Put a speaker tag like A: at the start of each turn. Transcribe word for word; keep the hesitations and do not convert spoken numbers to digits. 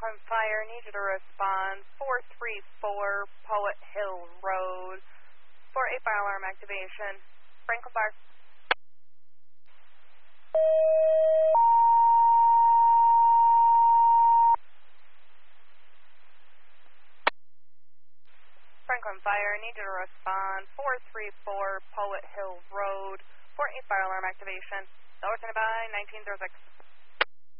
A: Franklin Fire, need you to respond. four three four Poet Hill Road for a fire alarm activation. Franklin Fire. Franklin Fire, need you to respond. four three four Poet Hill Road for a fire alarm activation. Lower by nineteen oh six.